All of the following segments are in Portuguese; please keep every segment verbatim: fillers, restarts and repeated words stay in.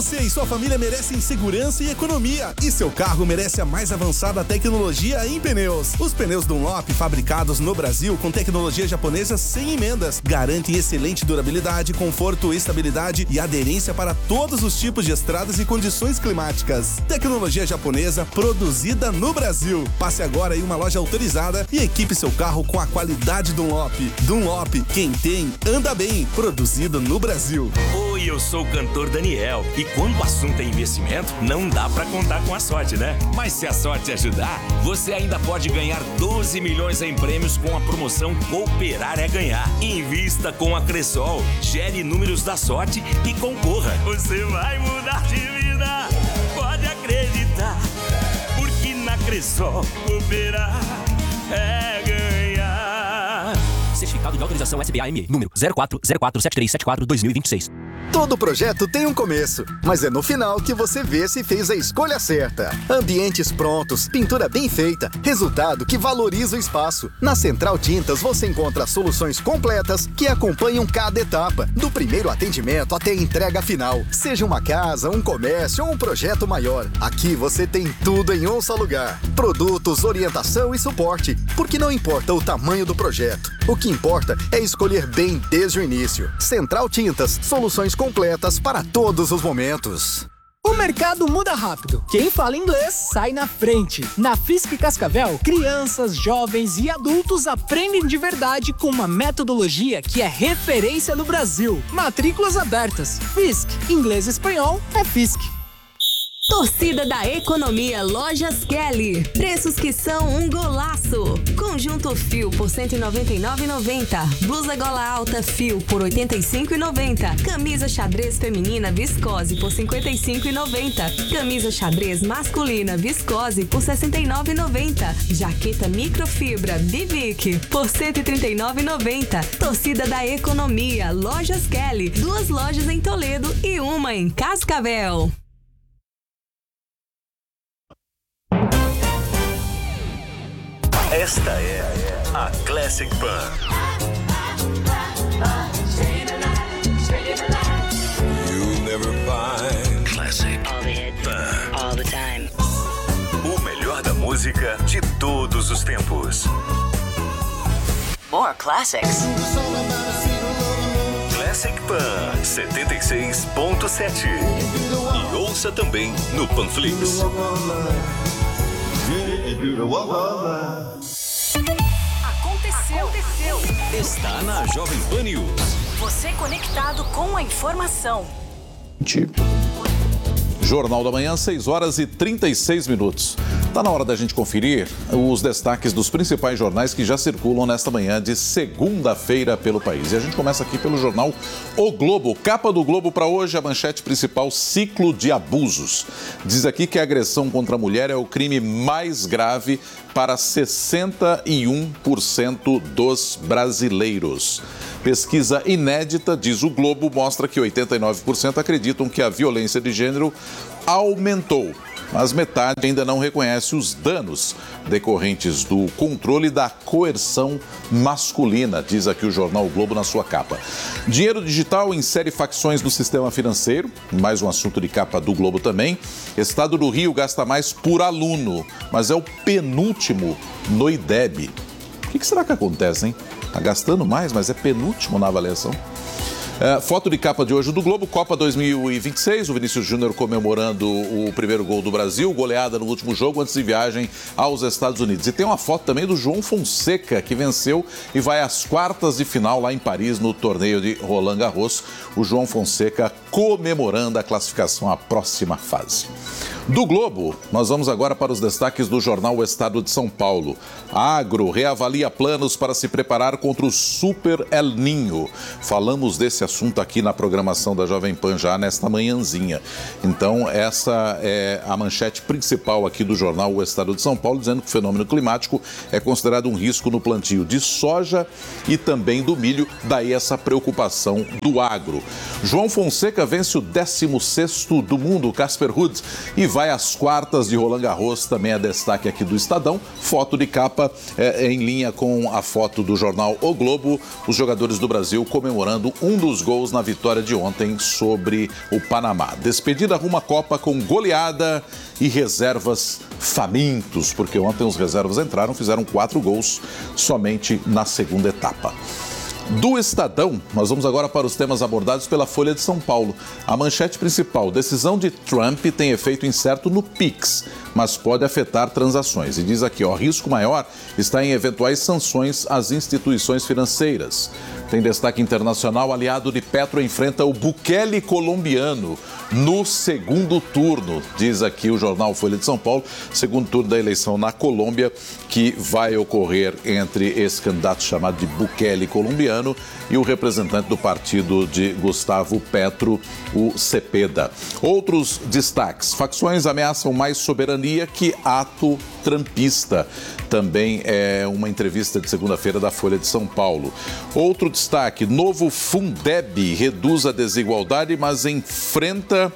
Você e sua família merecem segurança e economia. E seu carro merece a mais avançada tecnologia em pneus. Os pneus Dunlop, fabricados no Brasil com tecnologia japonesa sem emendas, garantem excelente durabilidade, conforto, estabilidade e aderência para todos os tipos de estradas e condições climáticas. Tecnologia japonesa produzida no Brasil. Passe agora em uma loja autorizada e equipe seu carro com a qualidade Dunlop. Dunlop, quem tem, anda bem. Produzido no Brasil. Oi, eu sou o cantor Daniel. E quando o assunto é investimento, não dá pra contar com a sorte, né? Mas se a sorte ajudar, você ainda pode ganhar doze milhões em prêmios com a promoção Cooperar é Ganhar. Invista com a Cressol, gere números da sorte e concorra. Você vai mudar de vida, pode acreditar, porque na Cressol cooperar é ganhar. Certificado de autorização S B A M E, número zero quatro zero quatro sete três sete quatro dois mil e vinte e seis. Todo projeto tem um começo, mas é no final que você vê se fez a escolha certa. Ambientes prontos, pintura bem feita, resultado que valoriza o espaço. Na Central Tintas você encontra soluções completas que acompanham cada etapa, do primeiro atendimento até a entrega final. Seja uma casa, um comércio ou um projeto maior, aqui você tem tudo em um só lugar. Produtos, orientação e suporte, porque não importa o tamanho do projeto. O que importa é escolher bem desde o início. Central Tintas, soluções completas para todos os momentos. O mercado muda rápido. Quem fala inglês sai na frente. Na Fiesc Cascavel, crianças, jovens e adultos aprendem de verdade com uma metodologia que é referência no Brasil. Matrículas abertas. Fiesc. Inglês e espanhol é Fiesc. Torcida da Economia Lojas Kelly. Preços que são um golaço. Conjunto fio por cento e noventa e nove reais e noventa centavos. Blusa gola alta fio por oitenta e cinco reais e noventa centavos. Camisa xadrez feminina viscose por cinquenta e cinco reais e noventa centavos. Camisa xadrez masculina viscose por sessenta e nove reais e noventa centavos. Jaqueta microfibra Bivic por cento e trinta e nove reais e noventa centavos. Torcida da Economia Lojas Kelly. Duas lojas em Toledo e uma em Cascavel. Esta é a Classic Pan. You'll never find Classic All the hits, Pan. all the time. O melhor da música de todos os tempos. More classics. Classic Pan setenta e seis ponto sete. E ouça também no Panflix. Aconteceu. Aconteceu. Está na Jovem Pan News. Você conectado com a informação. Jornal da Manhã, seis horas e trinta e seis minutos. Está na hora da gente conferir os destaques dos principais jornais que já circulam nesta manhã de segunda-feira pelo país. E a gente começa aqui pelo jornal O Globo. Capa do Globo para hoje, a manchete principal, ciclo de abusos. Diz aqui que a agressão contra a mulher é o crime mais grave para sessenta e um por cento dos brasileiros. Pesquisa inédita, diz o Globo, mostra que oitenta e nove por cento acreditam que a violência de gênero aumentou, mas metade ainda não reconhece os danos decorrentes do controle da coerção masculina, diz aqui o jornal o Globo na sua capa. Dinheiro digital insere facções no sistema financeiro, mais um assunto de capa do Globo também. Estado do Rio gasta mais por aluno, mas é o penúltimo no I D E B. O que será que acontece, hein? Está gastando mais, mas é penúltimo na avaliação. É, foto de capa de hoje do Globo, Copa dois mil e vinte e seis, o Vinícius Júnior comemorando o primeiro gol do Brasil, goleada no último jogo antes de viagem aos Estados Unidos. E tem uma foto também do João Fonseca, que venceu e vai às quartas de final lá em Paris, no torneio de Roland Garros. O João Fonseca comemorando a classificação à próxima fase. Do Globo, nós vamos agora para os destaques do jornal O Estado de São Paulo. A Agro reavalia planos para se preparar contra o Super El Niño. Falamos desse assunto aqui na programação da Jovem Pan já nesta manhãzinha. Então, essa é a manchete principal aqui do jornal O Estado de São Paulo, dizendo que o fenômeno climático é considerado um risco no plantio de soja e também do milho, daí essa preocupação do agro. João Fonseca vence o décimo sexto do mundo, Casper Ruud, e vai às quartas de Roland Garros, também é destaque aqui do Estadão. Foto de capa é, é em linha com a foto do jornal O Globo, os jogadores do Brasil comemorando um dos gols na vitória de ontem sobre o Panamá. Despedida rumo à Copa com goleada e reservas famintos, porque ontem os reservas entraram, fizeram quatro gols somente na segunda etapa. Do Estadão, nós vamos agora para os temas abordados pela Folha de São Paulo. A manchete principal: decisão de Trump tem efeito incerto no Pix, mas pode afetar transações. E diz aqui, ó, risco maior está em eventuais sanções às instituições financeiras. Tem destaque internacional: aliado de Petro enfrenta o Bukele colombiano no segundo turno. Diz aqui o jornal Folha de São Paulo, segundo turno da eleição na Colômbia, que vai ocorrer entre esse candidato chamado de Bukele colombiano e o representante do partido de Gustavo Petro, o Cepeda. Outros destaques: facções ameaçam mais soberania que ato trumpista. Também é uma entrevista de segunda-feira da Folha de São Paulo. Outro destaque: novo Fundeb reduz a desigualdade, mas enfrenta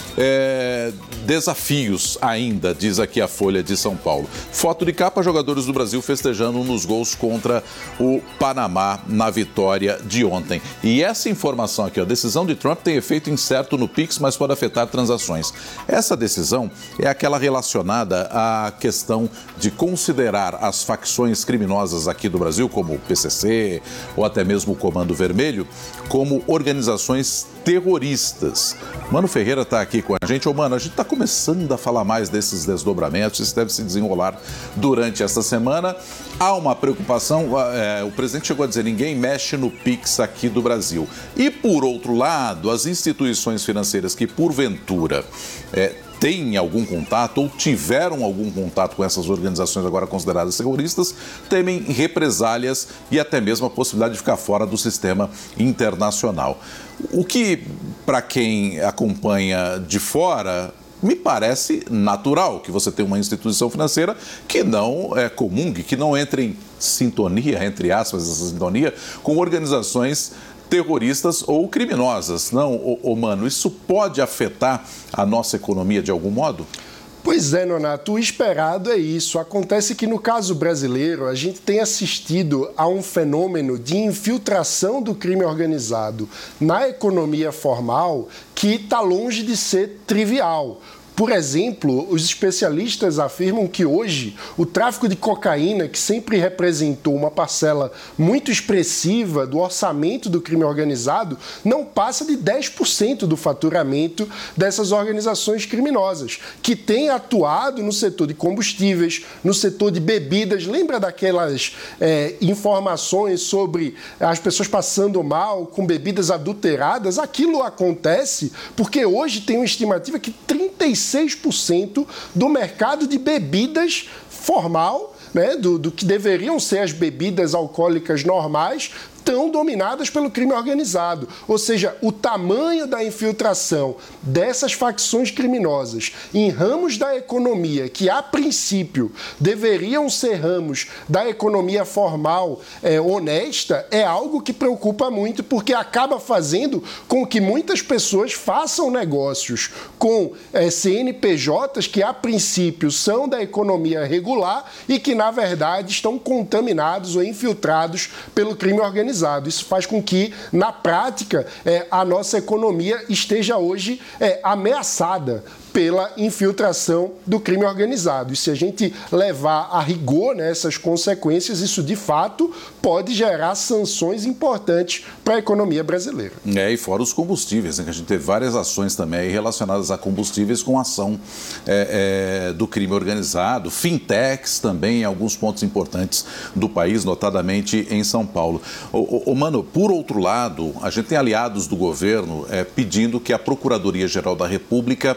É, desafios ainda, diz aqui a Folha de São Paulo. Foto de capa: jogadores do Brasil festejando nos gols contra o Panamá na vitória de ontem. E essa informação aqui, a decisão de Trump tem efeito incerto no Pix, mas pode afetar transações. Essa decisão é aquela relacionada à questão de considerar as facções criminosas aqui do Brasil, como o P C C ou até mesmo o Comando Vermelho, como organizações terroristas. Mano Ferreira está aqui com a gente. Ô, Mano, a gente está começando a falar mais desses desdobramentos, isso deve se desenrolar durante esta semana. Há uma preocupação, é, o presidente chegou a dizer, ninguém mexe no Pix aqui do Brasil. E, por outro lado, as instituições financeiras que, porventura, é, têm algum contato ou tiveram algum contato com essas organizações agora consideradas terroristas, temem represálias e até mesmo a possibilidade de ficar fora do sistema internacional. O que, para quem acompanha de fora, me parece natural que você tenha uma instituição financeira que não é comungue, que não entre em sintonia, entre aspas, essa sintonia, com organizações terroristas ou criminosas. Não, ô, ô, Mano, isso pode afetar a nossa economia de algum modo? Pois é, Nonato, o esperado é isso. Acontece que no caso brasileiro a gente tem assistido a um fenômeno de infiltração do crime organizado na economia formal que está longe de ser trivial. Por exemplo, os especialistas afirmam que hoje o tráfico de cocaína, que sempre representou uma parcela muito expressiva do orçamento do crime organizado, não passa de dez por cento do faturamento dessas organizações criminosas, que têm atuado no setor de combustíveis, no setor de bebidas. Lembra daquelas é, informações sobre as pessoas passando mal com bebidas adulteradas? Aquilo acontece porque hoje tem uma estimativa que trinta e seis por cento do mercado de bebidas formal, né, do, do que deveriam ser as bebidas alcoólicas normais, estão dominadas pelo crime organizado. Ou seja, o tamanho da infiltração dessas facções criminosas em ramos da economia, que a princípio deveriam ser ramos da economia formal é, honesta, é algo que preocupa muito, porque acaba fazendo com que muitas pessoas façam negócios com é, C N P Js que a princípio são da economia regular e que na verdade estão contaminados ou infiltrados pelo crime organizado. Isso faz com que, na prática, é, a nossa economia esteja hoje é, ameaçada pela infiltração do crime organizado. E se a gente levar a rigor, né, essas consequências, isso de fato pode gerar sanções importantes para a economia brasileira. É, e fora os combustíveis, né, que a gente teve várias ações também relacionadas a combustíveis com ação é, é, do crime organizado, fintechs também em alguns pontos importantes do país, notadamente em São Paulo. Ô, ô, ô, Mano, por outro lado, a gente tem aliados do governo é, pedindo que a Procuradoria-Geral da República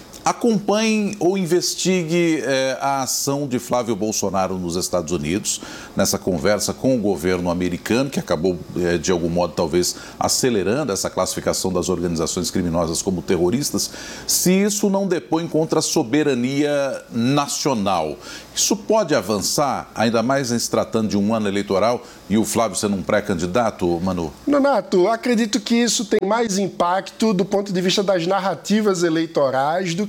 acompanhe ou investigue eh, a ação de Flávio Bolsonaro nos Estados Unidos, nessa conversa com o governo americano, que acabou, eh, de algum modo, talvez acelerando essa classificação das organizações criminosas como terroristas, se isso não depõe contra a soberania nacional. Isso pode avançar, ainda mais em se tratando de um ano eleitoral e o Flávio sendo um pré-candidato, Manu? Nonato, acredito que isso tem mais impacto do ponto de vista das narrativas eleitorais do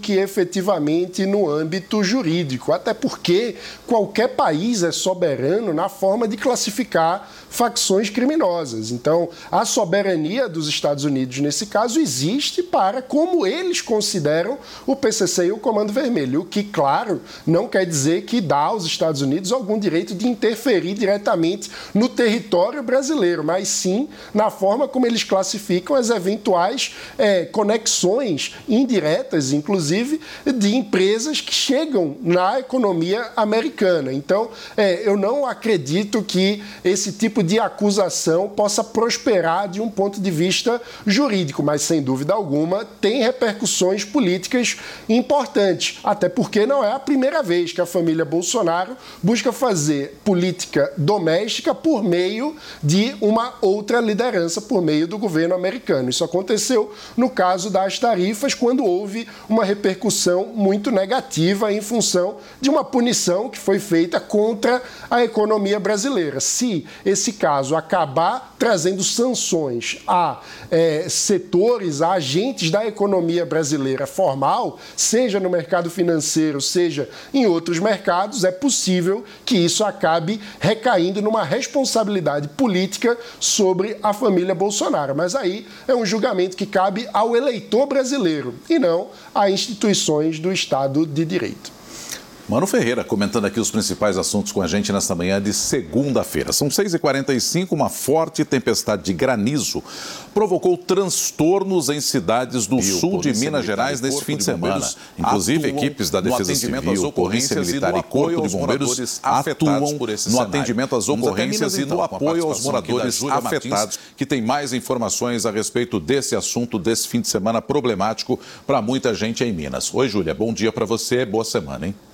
que efetivamente no âmbito jurídico, até porque qualquer país é soberano na forma de classificar facções criminosas. Então, a soberania dos Estados Unidos, nesse caso, existe para como eles consideram o P C C e o Comando Vermelho, o que, claro, não quer dizer que dá aos Estados Unidos algum direito de interferir diretamente no território brasileiro, mas sim na forma como eles classificam as eventuais é, conexões indiretas, inclusive, de empresas que chegam na economia americana. Então, é, eu não acredito que esse tipo de acusação possa prosperar de um ponto de vista jurídico, mas, sem dúvida alguma, tem repercussões políticas importantes, até porque não é a primeira vez que a família Bolsonaro busca fazer política doméstica por meio de uma outra liderança, por meio do governo americano. Isso aconteceu no caso das tarifas, quando houve uma repercussão muito negativa em função de uma punição que foi feita contra a economia brasileira. Se esse caso acabar trazendo sanções a é, setores, a agentes da economia brasileira formal, seja no mercado financeiro, seja em outros mercados, é possível que isso acabe recaindo numa responsabilidade política sobre a família Bolsonaro. Mas aí é um julgamento que cabe ao eleitor brasileiro e não a instituições do Estado de Direito. Mano Ferreira comentando aqui os principais assuntos com a gente nesta manhã de segunda-feira. São seis e quarenta e cinco, uma forte tempestade de granizo provocou transtornos em cidades do sul de Minas Gerais nesse fim de semana. Inclusive, equipes da Defesa Civil, Polícia Militar e Corpo de Bombeiros atuam no atendimento às ocorrências e no apoio aos moradores afetados, que tem mais informações a respeito desse assunto, desse fim de semana problemático para muita gente em Minas. Oi, Júlia, bom dia para você, boa semana, hein?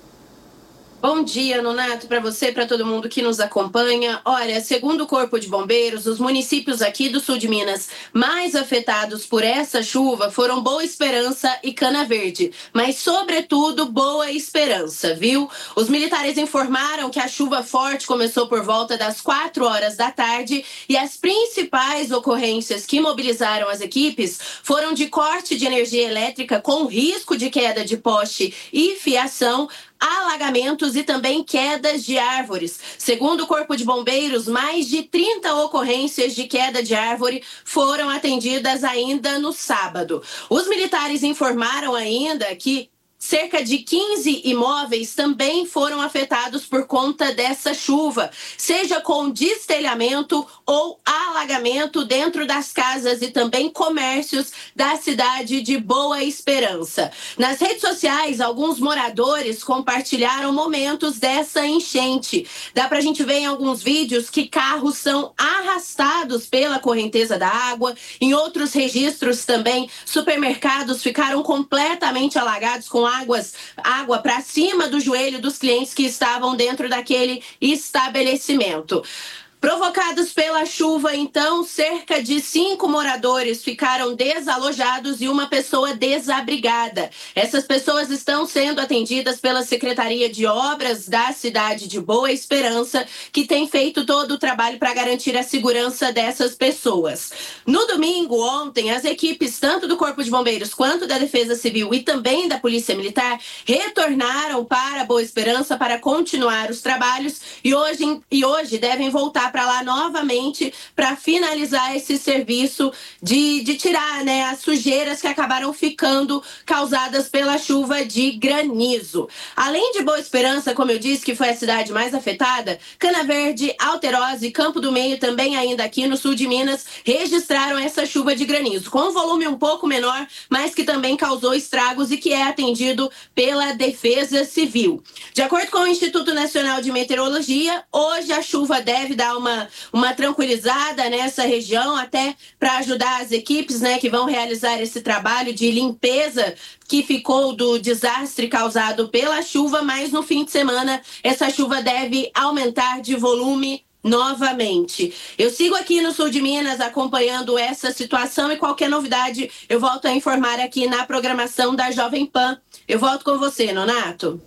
Bom dia, Nonato, para você e para todo mundo que nos acompanha. Olha, segundo o Corpo de Bombeiros, os municípios aqui do sul de Minas mais afetados por essa chuva foram Boa Esperança e Cana Verde, mas, sobretudo, Boa Esperança, viu? Os militares informaram que a chuva forte começou por volta das quatro horas da tarde e as principais ocorrências que mobilizaram as equipes foram de corte de energia elétrica com risco de queda de poste e fiação, alagamentos e também quedas de árvores. Segundo o Corpo de Bombeiros, mais de trinta ocorrências de queda de árvore foram atendidas ainda no sábado. Os militares informaram ainda que cerca de quinze imóveis também foram afetados por conta dessa chuva, seja com destelhamento ou alagamento dentro das casas e também comércios da cidade de Boa Esperança. Nas redes sociais, alguns moradores compartilharam momentos dessa enchente. Dá pra gente ver em alguns vídeos que carros são arrastados pela correnteza da água. Em outros registros também, supermercados ficaram completamente alagados com águas, água para cima do joelho dos clientes que estavam dentro daquele estabelecimento. Provocados pela chuva, então, cerca de cinco moradores ficaram desalojados e uma pessoa desabrigada. Essas pessoas estão sendo atendidas pela Secretaria de Obras da cidade de Boa Esperança, que tem feito todo o trabalho para garantir a segurança dessas pessoas. No domingo, ontem, as equipes tanto do Corpo de Bombeiros quanto da Defesa Civil e também da Polícia Militar retornaram para Boa Esperança para continuar os trabalhos e hoje, e hoje devem voltar para lá novamente para finalizar esse serviço de, de tirar, né, as sujeiras que acabaram ficando causadas pela chuva de granizo. Além de Boa Esperança, como eu disse, que foi a cidade mais afetada, Cana Verde, Alterosa e Campo do Meio, também ainda aqui no sul de Minas, registraram essa chuva de granizo, com um volume um pouco menor, mas que também causou estragos e que é atendido pela Defesa Civil. De acordo com o Instituto Nacional de Meteorologia, hoje a chuva deve dar uma, uma tranquilizada nessa região, até para ajudar as equipes, né, que vão realizar esse trabalho de limpeza que ficou do desastre causado pela chuva, mas no fim de semana essa chuva deve aumentar de volume novamente. Eu sigo aqui no sul de Minas acompanhando essa situação e qualquer novidade eu volto a informar aqui na programação da Jovem Pan. Eu volto com você, Nonato.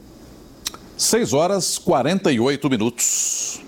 seis horas e quarenta e oito minutos.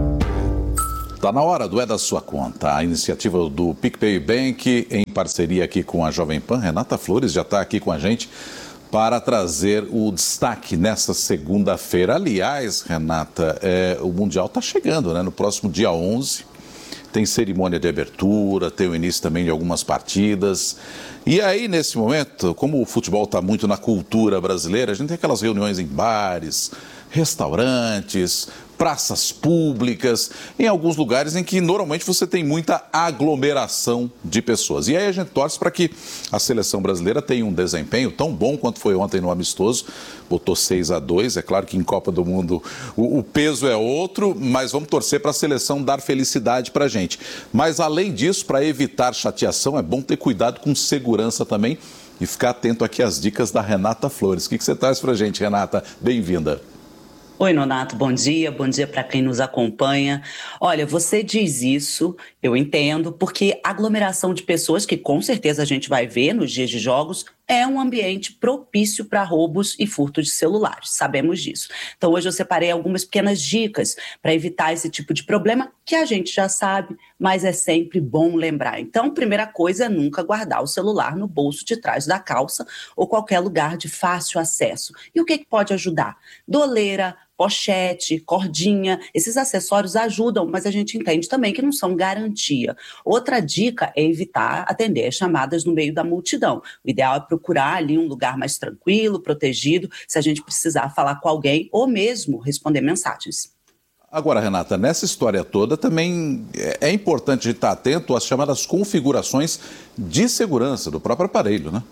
Está na hora do É da Sua Conta. A iniciativa do PicPay Bank, em parceria aqui com a Jovem Pan. Renata Flores já está aqui com a gente para trazer o destaque nessa segunda-feira. Aliás, Renata, é, o Mundial está chegando, né? No próximo dia onze, tem cerimônia de abertura, tem o início também de algumas partidas. E aí, nesse momento, como o futebol está muito na cultura brasileira, a gente tem aquelas reuniões em bares, restaurantes, praças públicas, em alguns lugares em que normalmente você tem muita aglomeração de pessoas. E aí a gente torce para que a seleção brasileira tenha um desempenho tão bom quanto foi ontem no amistoso. Botou seis a dois, é claro que em Copa do Mundo o, o peso é outro, mas vamos torcer para a seleção dar felicidade para a gente. Mas além disso, para evitar chateação, é bom ter cuidado com segurança também e ficar atento aqui às dicas da Renata Flores. O que, que você traz para a gente, Renata? Bem-vinda. Oi, Nonato, bom dia, bom dia para quem nos acompanha. Olha, você diz isso, eu entendo, porque aglomeração de pessoas, que com certeza a gente vai ver nos dias de jogos, é um ambiente propício para roubos e furto de celulares, sabemos disso. Então hoje eu separei algumas pequenas dicas para evitar esse tipo de problema, que a gente já sabe, mas é sempre bom lembrar. Então, primeira coisa é nunca guardar o celular no bolso de trás da calça ou qualquer lugar de fácil acesso. E o que, que pode ajudar? Doleira, pochete, cordinha, esses acessórios ajudam, mas a gente entende também que não são garantia. Outra dica é evitar atender as chamadas no meio da multidão. O ideal é procurar ali um lugar mais tranquilo, protegido, se a gente precisar falar com alguém ou mesmo responder mensagens. Agora, Renata, nessa história toda também é importante a gente estar atento às chamadas configurações de segurança do próprio aparelho, né?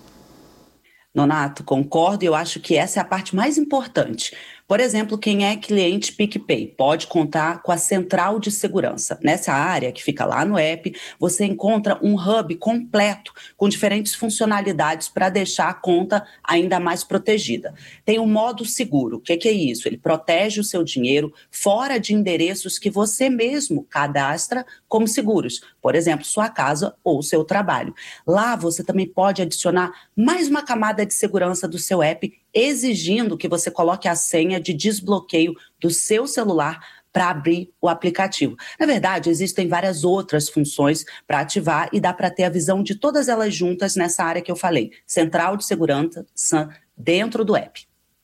Nonato, concordo, e eu acho que essa é a parte mais importante. Por exemplo, quem é cliente PicPay pode contar com a central de segurança. Nessa área que fica lá no app, você encontra um hub completo com diferentes funcionalidades para deixar a conta ainda mais protegida. Tem o modo seguro. O que, que é isso? Ele protege o seu dinheiro fora de endereços que você mesmo cadastra como seguros. Por exemplo, sua casa ou seu trabalho. Lá você também pode adicionar mais uma camada de segurança do seu app, exigindo que você coloque a senha de desbloqueio do seu celular para abrir o aplicativo. Na verdade, existem várias outras funções para ativar e dá para ter a visão de todas elas juntas nessa área que eu falei, central de segurança dentro do app.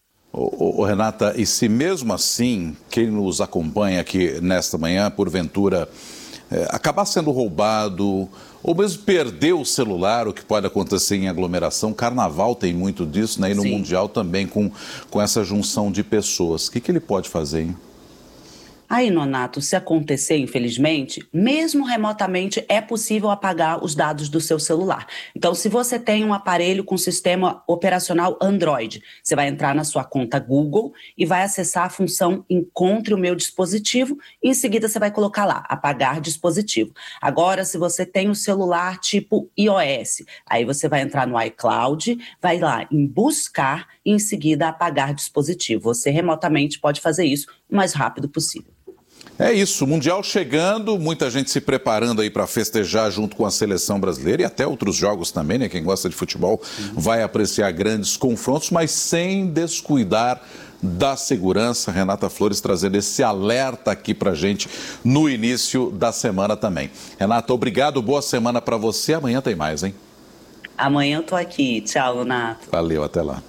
Ô, ô, Renata, e se mesmo assim, quem nos acompanha aqui nesta manhã, porventura, é, acabar sendo roubado ou mesmo perder o celular, o que pode acontecer em aglomeração, Carnaval tem muito disso, né? E no Sim. Mundial também com, com essa junção de pessoas. O que, que ele pode fazer, hein? Aí, Nonato, se acontecer, infelizmente, mesmo remotamente, é possível apagar os dados do seu celular. Então, se você tem um aparelho com sistema operacional Android, você vai entrar na sua conta Google e vai acessar a função Encontre o meu dispositivo e em seguida você vai colocar lá, apagar dispositivo. Agora, se você tem um celular tipo iOS, aí você vai entrar no iCloud, vai lá em buscar e em seguida apagar dispositivo. Você remotamente pode fazer isso o mais rápido possível. É isso, Mundial chegando, muita gente se preparando aí para festejar junto com a seleção brasileira e até outros jogos também, né? Quem gosta de futebol uhum. vai apreciar grandes confrontos, mas sem descuidar da segurança. Renata Flores trazendo esse alerta aqui pra gente no início da semana também. Renata, obrigado, boa semana para você. Amanhã tem mais, hein? Amanhã eu tô aqui. Tchau, Renato. Valeu, até lá.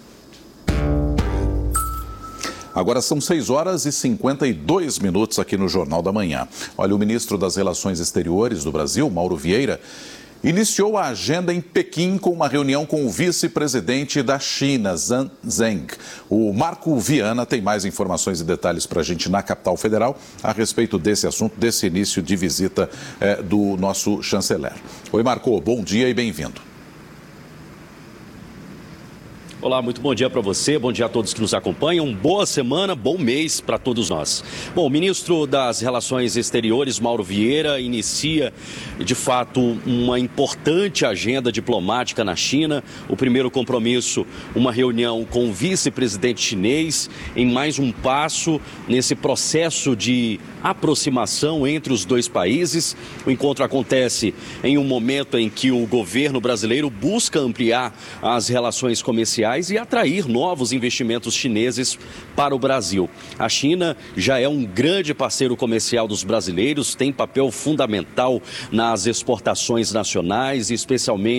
Agora são seis horas e cinquenta e dois minutos aqui no Jornal da Manhã. Olha, o ministro das Relações Exteriores do Brasil, Mauro Vieira, iniciou a agenda em Pequim com uma reunião com o vice-presidente da China, Zhang Zheng. O Marco Viana tem mais informações e detalhes para a gente na capital federal a respeito desse assunto, desse início de visita eh, do nosso chanceler. Oi, Marco, bom dia e bem-vindo. Olá, muito bom dia para você, bom dia a todos que nos acompanham, boa semana, bom mês para todos nós. Bom, o ministro das Relações Exteriores, Mauro Vieira, inicia, de fato, uma importante agenda diplomática na China. O primeiro compromisso, uma reunião com o vice-presidente chinês, em mais um passo nesse processo de aproximação entre os dois países. O encontro acontece em um momento em que o governo brasileiro busca ampliar as relações comerciais e atrair novos investimentos chineses para o Brasil. A China já é um grande parceiro comercial dos brasileiros, tem papel fundamental nas exportações nacionais, especialmente